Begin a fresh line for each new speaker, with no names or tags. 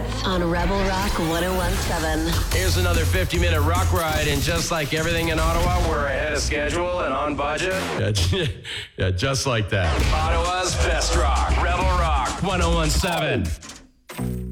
Hits on Rebel Rock 101.7.
Here's another 50-minute rock ride, and just like everything in Ottawa, we're ahead of schedule and on budget. Yeah, just like that. Ottawa's best rock, Rebel Rock 101.7.